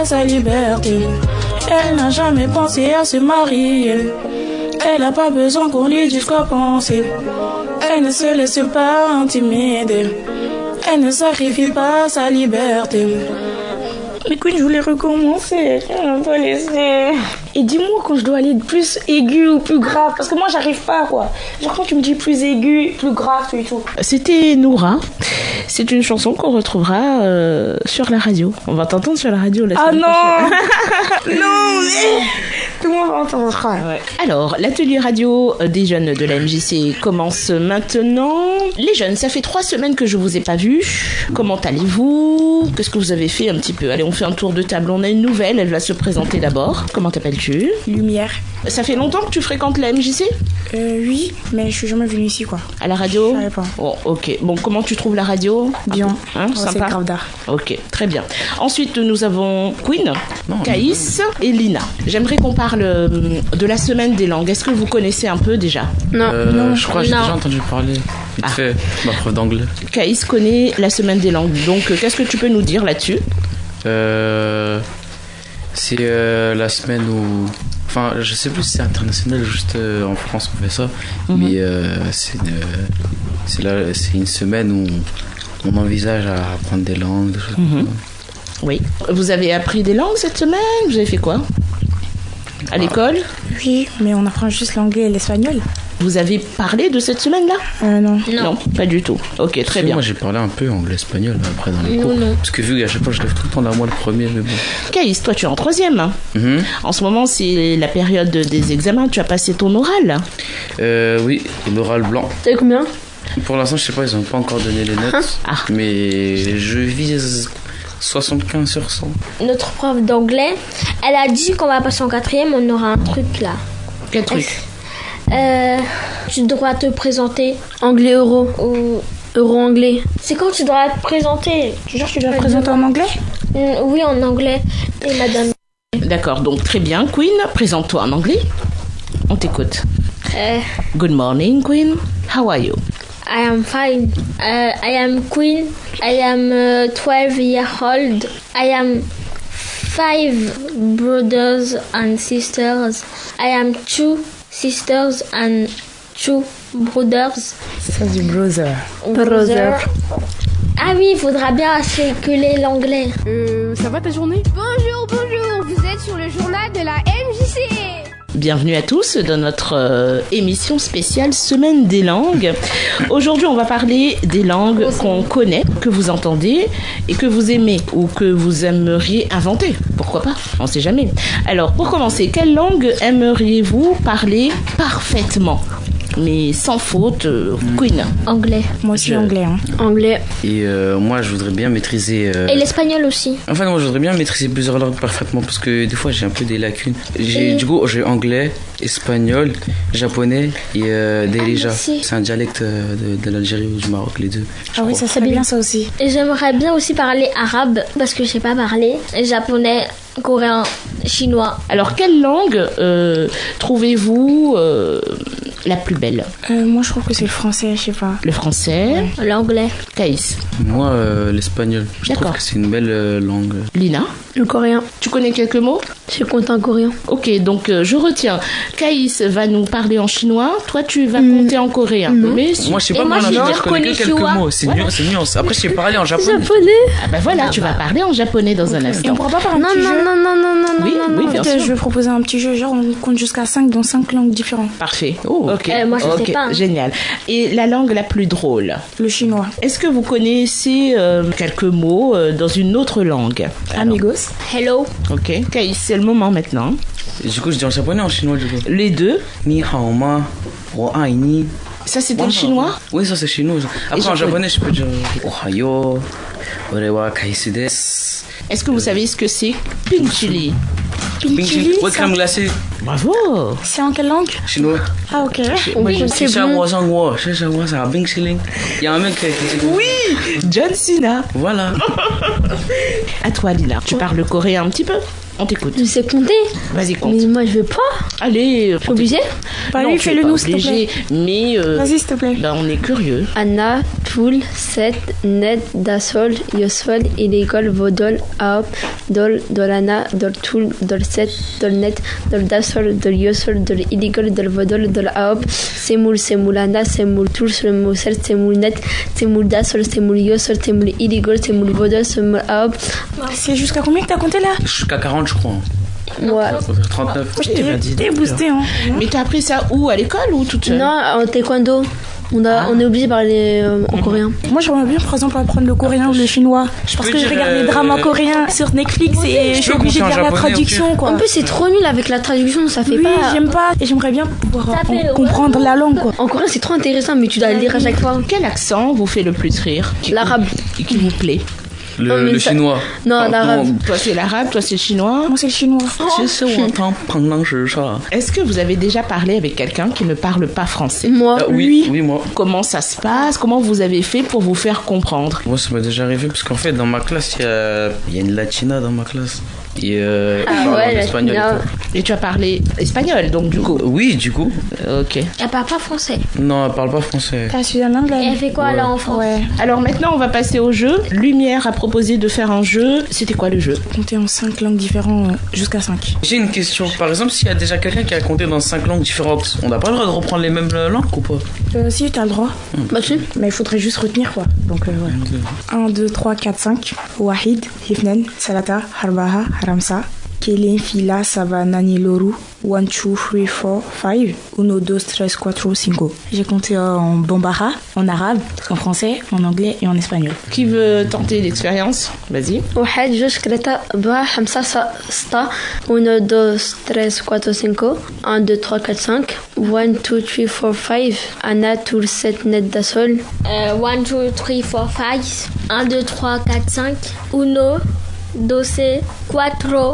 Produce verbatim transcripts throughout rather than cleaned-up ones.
Sa liberté, elle n'a jamais pensé à se marier. Elle n'a pas besoin qu'on lui dise quoi penser. Elle ne se laisse pas intimider. Elle ne sacrifie pas sa liberté. Mais Queen, je voulais recommencer. Je ne pas laisser. Et dis-moi quand je dois aller plus aigu ou plus grave. Parce que moi, j'arrive pas, quoi. Genre quand tu me dis plus aigu, plus grave, tout et tout. C'était Noura. C'est une chanson qu'on retrouvera euh, sur la radio. On va t'entendre sur la radio la semaine ah prochaine. Non Non, mais... Tout le monde va entendre. Ouais. Alors, l'atelier radio des jeunes de la M J C commence maintenant. Les jeunes, ça fait trois semaines que je vous ai pas vus. Comment allez-vous? Qu'est-ce que vous avez fait un petit peu? Allez, on fait un tour de table. On a une nouvelle, elle va se présenter d'abord. Comment t'appelles-tu? Lumière. Ça fait longtemps que tu fréquentes la M J C? Euh, oui, mais je suis jamais venue ici, quoi. À la radio? Je savais pas. Oh, ok. Bon, comment tu trouves la radio? Bien. Hein, oh, sympa. C'est grave d'art. Ok, très bien. Ensuite, nous avons Queen, non, Caïs non. et Lina. J'aimerais qu'on parle de la semaine des langues. Est-ce que vous connaissez un peu déjà? Non. Euh, non. Je crois que j'ai non. déjà entendu parler. Vite ah. fait, ma prof d'anglais. Caïs connaît la semaine des langues. Donc, qu'est-ce que tu peux nous dire là-dessus? euh, C'est euh, la semaine où... Enfin, je sais plus si c'est international ou juste euh, en France qu'on fait ça. Mm-hmm. Mais euh, c'est, une, c'est, là, c'est une semaine où on, on envisage à apprendre des langues, des choses mm-hmm. comme ça. Oui. Vous avez appris des langues cette semaine? Vous avez fait quoi? À l'école? Oui, mais on apprend juste l'anglais et l'espagnol. Vous avez parlé de cette semaine-là? euh, non. non. Non, pas du tout. Ok, très si, bien. Moi, j'ai parlé un peu anglais-espagnol après dans les non, cours. Non. Parce que vu qu'à chaque fois, je lève tout le temps la moi le premier, mais bon. Caïs, toi, tu es en troisième. Mm-hmm. En ce moment, c'est la période des examens. Tu as passé ton oral? euh, Oui, l'oral blanc. T'as combien? Pour l'instant, je sais pas, ils n'ont pas encore donné les notes. Ah. Mais je vise soixante-quinze sur cent. Notre prof d'anglais, elle a dit qu'on va passer en quatrième, on aura un truc là. Quel truc? euh, Tu dois te présenter. Anglais-euro. Ou... Euro-anglais. C'est quand tu dois te présenter. Genre, tu dois te présenter en anglais? mmh, Oui, en anglais. Et madame. D'accord, donc très bien. Queen, présente-toi en anglais. On t'écoute. Euh... Good morning, Queen. How are you? I am fine. Uh, I am Queen. I am uh, twelve years old. I am five brothers and sisters. I am two sisters and two brothers. C'est ça du brother. Brother. Ah oui, il faudra bien articuler l'anglais. Euh, ça va ta journée? Bonjour, bonjour. Vous êtes sur le journal de la M J C. Bienvenue à tous dans notre euh, émission spéciale Semaine des langues. Aujourd'hui, on va parler des langues qu'on connaît, que vous entendez et que vous aimez ou que vous aimeriez inventer. Pourquoi pas? On ne sait jamais. Alors, pour commencer, quelle langue aimeriez-vous parler parfaitement? Mais sans faute, euh, Queen. Anglais. Moi aussi, Je... anglais. Hein. Anglais. Et euh, moi, je voudrais bien maîtriser... Euh... Et l'espagnol aussi. Enfin, moi, je voudrais bien maîtriser plusieurs langues parfaitement parce que des fois, j'ai un peu des lacunes. J'ai, Et... Du coup, j'ai anglais, espagnol, japonais et euh, Derija. Ah, c'est un dialecte de, de l'Algérie ou du Maroc, les deux. Ah oui, ça serait bien ça aussi. Et j'aimerais bien aussi parler arabe parce que je sais pas parler. Et japonais, coréen, chinois. Alors, quelle langue euh, trouvez-vous euh, la plus belle? euh, Moi, je trouve que c'est le français, je sais pas. Le français. Ouais. L'anglais. Caïs. Moi, euh, l'espagnol. Je D'accord. trouve que c'est une belle euh, langue. Lina. Le coréen. Tu connais quelques mots? Je compte en coréen. Ok, donc euh, je retiens. Caïs va nous parler en chinois. Toi, tu vas mmh. compter en coréen. Mmh. Mais si... Moi, je sais Et pas moi, parler en j'ai anglais, je connais que quelques konnichiwa. mots. C'est Voilà. nuance, c'est nuance. Après, je sais parler en japonais. Japonais. Ah ben voilà, tu vas parler en japonais dans un Et instant. on pourra pas faire un Non, petit non, jeu? non, non, non, non, Oui, non, oui, non. bien En fait, sûr. je vais proposer un petit jeu, genre on compte jusqu'à cinq dans cinq langues différentes. Parfait. Oh, ok. Euh, moi, je Ok, sais pas, hein. Génial. Et la langue la plus drôle? Le chinois. Est-ce que vous connaissez euh, quelques mots euh, dans une autre langue? Alors, Amigos. Hello. ok. Caïs, c'est le moment maintenant. Et du coup, je dis en japonais ou en chinois, du coup. Les deux. Ni hao ma, wo ai ni. Ça, c'était le chinois? Oui, ça c'est chinois. Après, en japonais, je peux dire Ohayo, Orewa kaisi desu. Est-ce que vous savez ce que c'est? Pinchili. Pinchili, Ouais, ça- crème glacée. Bravo. C'est en quelle langue? Chinois. Ah, ok. Moi, je- C'est bon. C'est un Bing Shilling. Il y a un mec qui qui- Oui, John Cena. Voilà. À toi, Lila. Tu parles coréen un petit peu? On t'écoute. Je sais compter. Vas-y, compte. Mais moi, je veux pas. Allez. Obligé? Bah, Non, lui, tu es fais-le pas nous, s'il te obligé, plaît. mais euh, Vas-y, s'il te plaît. ben, on est curieux. Anna, Toul, Set, Net, Dasol, Yosol, Illegol, Vodol, Aop, Dol, Dolana, Dol Toul, Dol Set, Dol Net, Dol Dasol, Dol Yosol, Dol Illegol, Dol Vodol, Dol Aop, Semoul, Semoulana, Semoul Toul, Semoul Set, Semoul Net, Semoul Dasol, Semoul Yosol, Semoul Illegol, Semoul Vodol, Semoul Aop. C'est jusqu'à combien que t'as compté là? Jusqu'à quarante, je crois. Ouais. trente-neuf. Je t'ai t'ai boosté, hein. Mais t'as appris ça où? À l'école ou toute seule? Non, en taekwondo. On, a, Ah. on est obligé de parler euh, en coréen. Moi, j'aimerais bien, par exemple, apprendre le coréen ou le chinois. Parce peux que je dire, regarde euh, les dramas coréens sur Netflix et je suis peux obligée de compter en lire la japonais, traduction, quoi. En plus, c'est trop nul avec la traduction, ça fait Oui, pas. j'aime pas. Et j'aimerais bien pouvoir Ça fait en- le comprendre la langue, quoi. En coréen, c'est trop intéressant, mais tu dois le lire à chaque fois. Quel accent vous fait le plus rire? Qui- L'arabe. Qui, qui vous plaît? Le, Non, mais le ça- chinois. Non, Ah, l'arabe. Toi c'est l'arabe, toi c'est le chinois. Moi, c'est le chinois. Est-ce que vous avez déjà parlé avec quelqu'un qui ne parle pas français? Moi, Ah, oui, oui, moi. Comment ça se passe? Comment vous avez fait pour vous faire comprendre? Moi, ça m'est déjà arrivé parce qu'en fait, dans ma classe, il y a, il y a une latina dans ma classe. Et euh, Ah elle parle ouais, en espagnol. latina. et tout. Et tu as parlé espagnol, donc du coup. Oui, du coup. Ok. Elle parle pas français. Non, elle parle pas français. Ah, je suis en anglais. Et elle fait quoi Ouais. là en France? Ouais. Alors maintenant, on va passer au jeu. Lumière a proposé de faire un jeu. C'était quoi le jeu? Compter en cinq langues différentes euh, jusqu'à cinq. J'ai une question. Par exemple, s'il y a déjà quelqu'un qui a compté dans cinq langues différentes, on n'a pas le droit de reprendre les mêmes euh, langues ou pas? Euh, si, t'as le droit. bah tu. Mais il faudrait juste retenir, quoi. Donc, euh, ouais. un, deux, trois, quatre, cinq. Wahid, Hifnen, Salata, Harbaha, Haramsa. Kelin, Fila, Sava, Nani, Loru. one, two, three, four, five. Uno, dos, tres, cuatro, cinco. J'ai compté euh, en bambara, en arabe, en français, en anglais et en espagnol. Qui veut tenter l'expérience? Vas-y. واحد جوج ثلاثة أربعة خمسة ستة uno dos tres cuatro cinco un deux trois quatre cinq one two three four five Anna Toul Set Net Dasol Euh, one, two, three, four, five. un, deux, trois, quatre, cinq. Uno, doce, cuatro,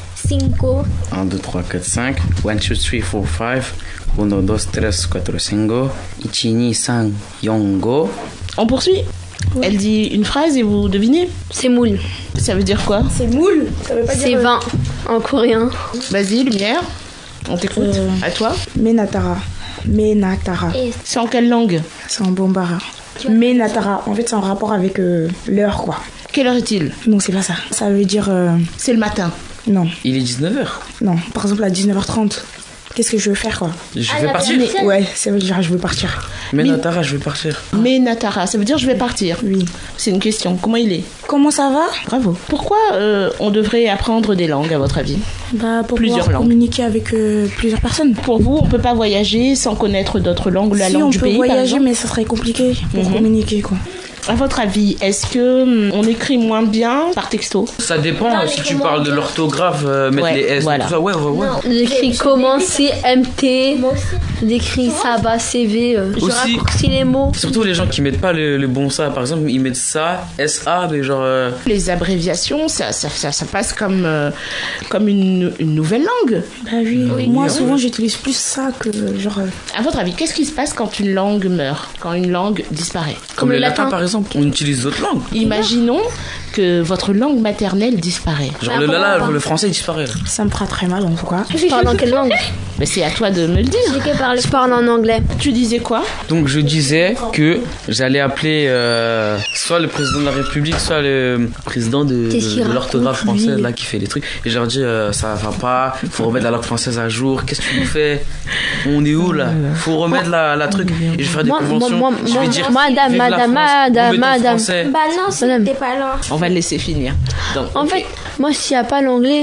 cinco. un, deux, trois, quatre, cinq. one, two, three, four, five. uno, dos, tres, cuatro, cinco. ichi, ni, san, yongo. On poursuit. Elle dit une phrase et vous devinez. C'est moule. Ça veut dire quoi? C'est moule. Ça veut pas C'est vingt en coréen. Vas-y, Lumière. On t'écoute. Euh, À toi. Menatara. Menatara. Et C'est en quelle langue? C'est en bambara. Menatara. En fait, c'est en rapport avec euh, l'heure, quoi. Quelle heure est-il? Non, c'est pas ça. Ça veut dire. euh, C'est le matin. non, Il est dix-neuf heures. non. Par exemple, à dix-neuf heures trente. Qu'est-ce que je veux faire, quoi? Je Ah, vais la partir. vérité. Ouais, ça veut dire je veux partir. Mais Natara, je vais partir. Mais Natara, ça veut dire je vais partir. Oui. C'est une question. Comment il est? Comment ça va? Bravo. Pourquoi euh, on devrait apprendre des langues, à votre avis? Bah, pour Plusieurs pouvoir langues. communiquer avec euh, plusieurs personnes. Pour vous, on peut pas voyager sans connaître d'autres langues, la si langue on du peut pays, par voyager, exemple. mais ça serait compliqué pour Mhm. communiquer, quoi. À votre avis, est-ce que hum, on écrit moins bien par texto? Ça dépend Non, euh, mais si tu comment parle de dire l'orthographe, euh, mettre Ouais, les S, voilà. tout ça. Ouais, ouais, ouais. Non. J'écris J'ai- comment C M T. moi aussi. J'écris ça va C V. euh, Je Aussi- raccourcis les mots. Surtout les gens qui mettent pas le, le bon ça, par exemple, ils mettent ça, S A, mais genre. euh, Les abréviations, ça, ça, ça, ça passe comme, euh, comme une, une nouvelle langue. Bah oui. Oui, Moi, oui. souvent, j'utilise plus ça que genre. euh, À votre avis, qu'est-ce qui se passe quand une langue meurt, quand une langue disparaît? Comme, le le latin, latin. par exemple, on utilise d'autres langues. Imaginons que votre langue maternelle disparaît. Genre Ah, le bon, lala, bon. le français il disparaît. là. Ça me fera très mal, en tout cas. Je parle en quelle langue? Mais c'est à toi de me le dire. J'ai que parler. Je parle en anglais. Tu disais quoi? Donc je disais que j'allais appeler euh, soit le président de la République, soit le président de, Qu'est-ce de- qu'il de l'orthographe raconte, lui française là qui fait les trucs. Et je leur dis euh, ça va pas, faut remettre la langue française à jour. Qu'est-ce que tu nous fais? On est où là? Faut remettre la, la truc. Et je vais faire des Moi, moi, conventions. moi, je moi, vais dire madame, vive la madame, France, madame, vous mettez le madame. français. Bah non, si Madame. t'es pas là. On va le laisser finir. Donc, En ok. fait, moi, s'il n'y a pas l'anglais,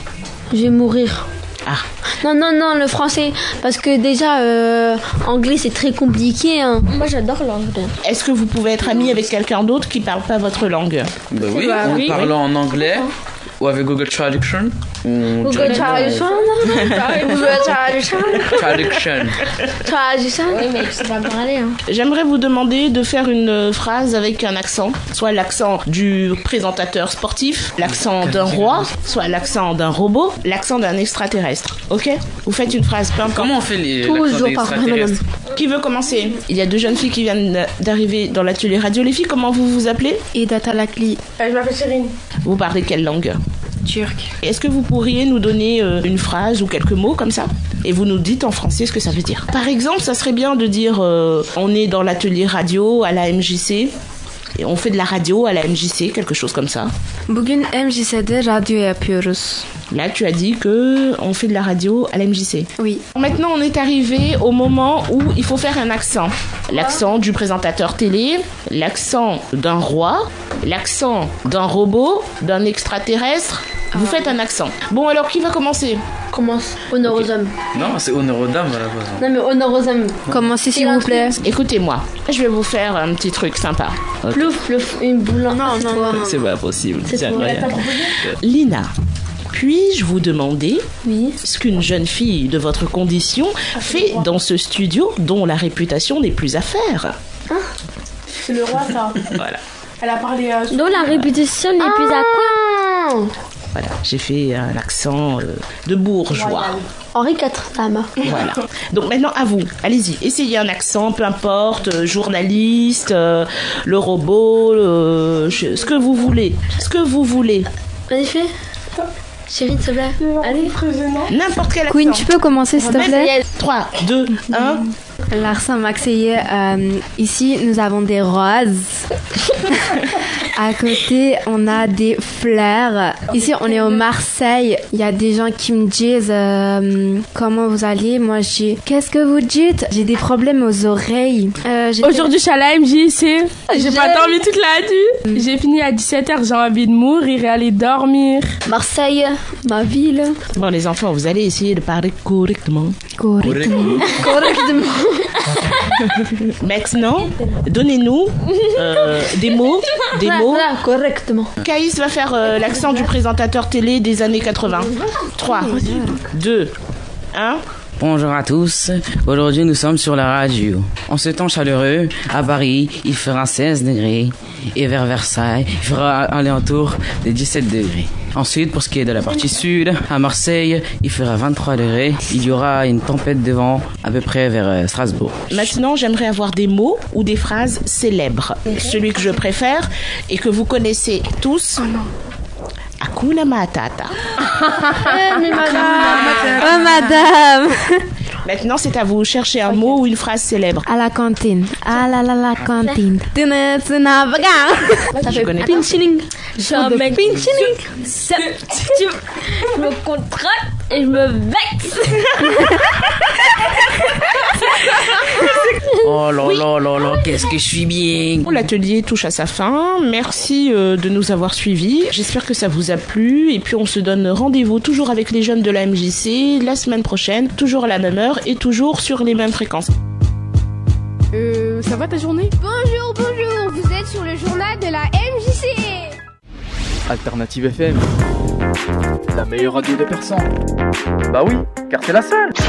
je vais mourir. Ah, Non, non, non, le français. Parce que déjà, euh, anglais, c'est très compliqué. Hein. Moi j'adore l'anglais. est-ce que vous pouvez être ami avec quelqu'un d'autre qui parle pas votre langue? Bah oui, Bah en oui. parlant en anglais ou avec Google Traduction. On Google dirait- Traduction. Google Traduction. Traduction. Traduction. Oui, mais tu sais pas parler. Hein. J'aimerais vous demander de faire une euh, phrase avec un accent, soit l'accent du présentateur sportif, l'accent d'un roi, soit l'accent d'un robot, l'accent d'un extraterrestre. Ok? Vous faites une phrase, peu importe. Comment on fait les Toujours l'accent des par madame. extraterrestres? Qui veut commencer? Il y a deux jeunes filles qui viennent d'arriver dans l'atelier radio. Les filles, comment vous vous appelez? Et Data Lacli. je m'appelle Cyrine. Vous parlez quelle langue? turc. Est-ce que vous pourriez nous donner euh, une phrase ou quelques mots comme ça? Et vous nous dites en français ce que ça veut dire. Par exemple, ça serait bien de dire euh, on est dans l'atelier radio à la M J C. Et on fait de la radio à la M J C, quelque chose comme ça. Bugün M J C'de radyo yapıyoruz. Là, tu as dit que on fait de la radio à la M J C. Oui. Maintenant, on est arrivé au moment où il faut faire un accent. L'accent du présentateur télé, l'accent d'un roi, l'accent d'un robot, d'un extraterrestre. Vous faites un accent. Bon, alors qui va commencer? Commence. Honneur aux hommes. Non, c'est honneur aux dames à la base. Non mais honneur aux hommes. Commencez s'il vous plaît. Écoutez-moi, je vais vous faire un petit truc sympa. Okay. Plouf, plouf, une boule. Non, non, non. C'est pas possible. C'est C'est pour incroyable. Lina, puis-je vous demander Oui. ce qu'une jeune fille de votre condition fait dans ce studio dont la réputation n'est plus à faire? C'est le roi, ça. Voilà. Elle a parlé. Euh, Donc la réputation n'est plus à quoi? Voilà, j'ai fait un accent euh, de bourgeois. Henri quatre dames. Voilà. Donc maintenant à vous, allez-y, essayez un accent, peu importe, euh, journaliste, euh, le robot, euh, je- ce que vous voulez, ce que vous voulez, Vas-y, fais. Chérie, s'il te plaît. Allez. n'importe quel accent. Queen, tu peux commencer s'il te plaît? trois, deux, un. L'accent marseillais, euh, ici nous avons des roses. À côté, on a des fleurs. Ici, on est au Marseille. Il y a des gens qui me disent euh, comment vous allez. Moi, je dis qu'est-ce que vous dites? J'ai des problèmes aux oreilles. Euh, j'ai- Aujourd'hui, je suis à la M J C. J'ai pas dormi toute la nuit. J'ai fini à dix-sept heures. J'ai envie de mourir et aller dormir. Marseille, ma ville. Bon les enfants, vous allez essayer de parler correctement. Correctement. Correctement. Maintenant, donnez-nous euh, des mots, des mots. Voilà, correctement. Caïs va faire euh, l'accent du présentateur télé des années quatre-vingts. trois, deux, un. Bonjour à tous, aujourd'hui nous sommes sur la radio. En ce temps chaleureux, à Paris, il fera seize degrés et vers Versailles, il fera alentour de dix-sept degrés. Ensuite, pour ce qui est de la partie sud, à Marseille, il fera vingt-trois degrés. Il y aura une tempête de vent à peu près vers euh, Strasbourg. Maintenant, j'aimerais avoir des mots ou des phrases célèbres. Celui que je préfère et que vous connaissez tous. Hakuna Matata. Oh madame. Maintenant, c'est à vous. Cherchez un mot ou une phrase célèbre. À la cantine. Ah là là la cantine. Tina, tina, baga. Je connais pas. Pinchiling. Je suis un mec. Ça- tu- Je me contracte et je me vexe. Oh là là là là, qu'est-ce que je suis bien. L'atelier touche à sa fin. Merci euh, de nous avoir suivis. J'espère que ça vous a plu. Et puis, on se donne rendez-vous toujours avec les jeunes de la M J C la semaine prochaine, toujours à la même heure et toujours sur les mêmes fréquences. Euh, ça va ta journée? Bonjour, bonjour, vous êtes sur le journal de la M J C. Alternative F M, la meilleure radio des Persans. Bah oui, car c'est la seule.